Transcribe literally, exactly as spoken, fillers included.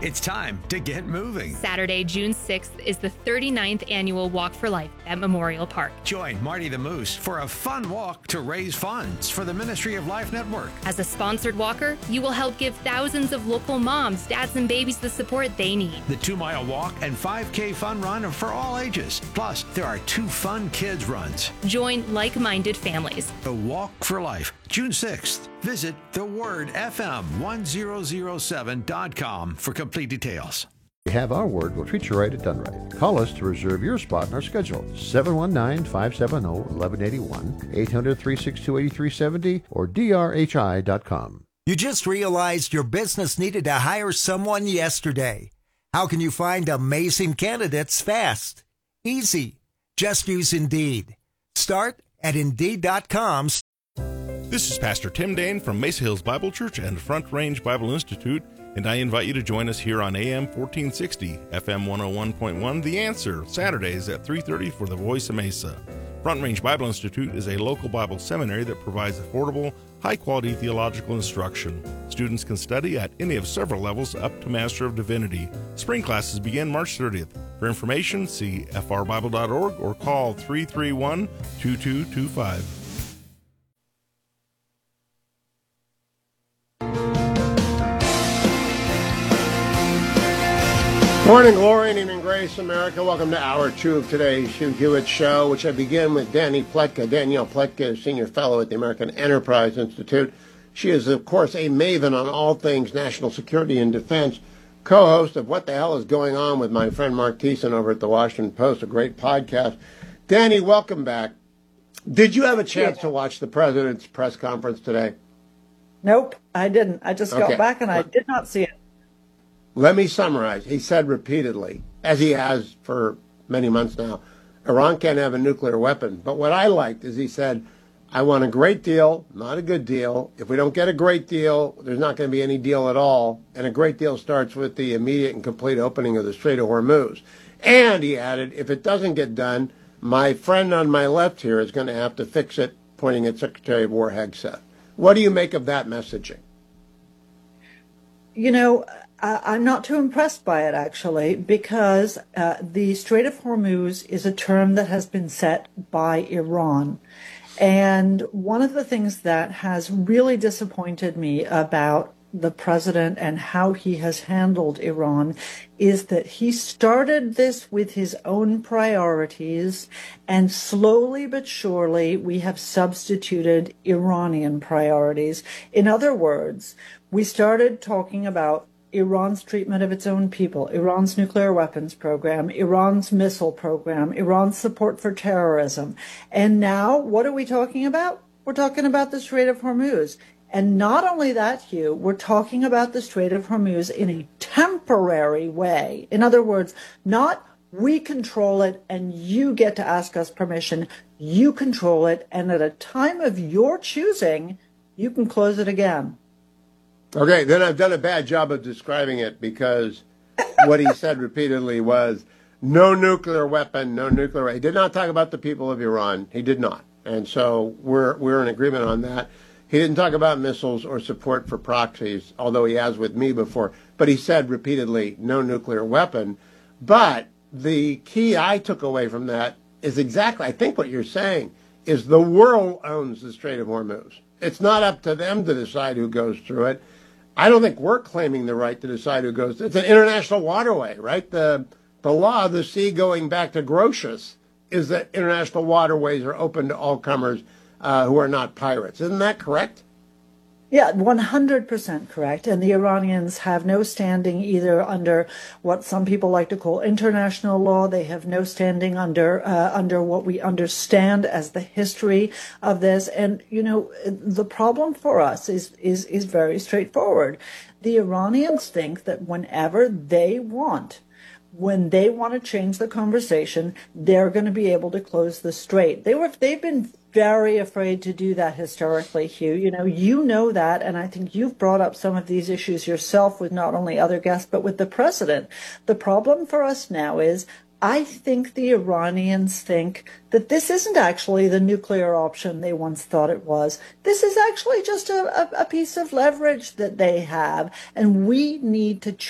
It's time to get moving. Saturday, June sixth is the thirty-ninth annual Walk for Life at Memorial Park. Join Marty the Moose for a fun walk to raise funds for the Ministry of Life Network. As a sponsored walker, you will help give thousands of local moms, dads, and babies the support they need. The two-mile walk and five K fun run are for all ages. Plus, there are two fun kids runs. Join like-minded families. The Walk for Life, June sixth. Visit the word f m one thousand seven dot com for complete details. We have our word. We'll treat you right at Done Right. Call us to reserve your spot in our schedule. seven one nine, five seven zero, one one eight one, eight hundred, three six two, eight three seven zero, or d r h i dot com. You just realized your business needed to hire someone yesterday. How can you find amazing candidates fast? Easy. Just use Indeed. Start at Indeed dot com. This is Pastor Tim Dane from Mesa Hills Bible Church and Front Range Bible Institute, and I invite you to join us here on A M fourteen sixty, F M one oh one point one, The Answer, Saturdays at three thirty for the Voice of Mesa. Front Range Bible Institute is a local Bible seminary that provides affordable, high-quality theological instruction. Students can study at any of several levels up to Master of Divinity. Spring classes begin March thirtieth. For information, see f r bible dot org or call three three one, two two two five. Morning, glory, and evening grace, America. Welcome to hour two of today's Hugh Hewitt Show, which I begin with Danny Pletka. Danielle Pletka is Senior Fellow at the American Enterprise Institute. She is, of course, a maven on all things national security and defense, co-host of What the Hell is Going On with my friend Mark Thiessen over at the Washington Post, a great podcast. Danny, welcome back. Did you have a chance yeah. to watch the president's press conference today? Nope, I didn't. I just got okay. back and I did not see it. Let me summarize. He said repeatedly, as he has for many months now, Iran can't have a nuclear weapon. But what I liked is he said, I want a great deal, not a good deal. If we don't get a great deal, there's not going to be any deal at all. And a great deal starts with the immediate and complete opening of the Strait of Hormuz. And he added, if it doesn't get done, my friend on my left here is going to have to fix it, pointing at Secretary of War Hegseth. What do you make of that messaging? You know, I'm not too impressed by it, actually, because uh, the Strait of Hormuz is a term that has been set by Iran. And one of the things that has really disappointed me about the president and how he has handled Iran is that he started this with his own priorities, and slowly but surely we have substituted Iranian priorities. In other words, we started talking about Iran's treatment of its own people, Iran's nuclear weapons program, Iran's missile program, Iran's support for terrorism. And now, what are we talking about? We're talking about the Strait of Hormuz. And not only that, Hugh, we're talking about the Strait of Hormuz in a temporary way. In other words, not we control it and you get to ask us permission. You control it, and at a time of your choosing, you can close it again. Okay, then I've done a bad job of describing it, because what he said repeatedly was no nuclear weapon, no nuclear. He did not talk about the people of Iran. He did not. And so we're we're in agreement on that. He didn't talk about missiles or support for proxies, although he has with me before. But he said repeatedly no nuclear weapon. But the key I took away from that is exactly, I think what you're saying, is the world owns the Strait of Hormuz. It's not up to them to decide who goes through it. I don't think we're claiming the right to decide who goes. It's an international waterway, right? The the law of the sea, going back to Grotius, is that international waterways are open to all comers uh, who are not pirates. Isn't that correct? Yeah, one hundred percent correct. And the Iranians have no standing either under what some people like to call international law. They have no standing under uh, under what we understand as the history of this. And, you know, the problem for us is, is, is very straightforward. The Iranians think that whenever they want, when they want to change the conversation, they're going to be able to close the strait. They were, they've been very afraid to do that historically, Hugh. You know, you know that, and I think you've brought up some of these issues yourself with not only other guests, but with the president. The problem for us now is I think the Iranians think that this isn't actually the nuclear option they once thought it was. This is actually just a, a, a piece of leverage that they have, and we need to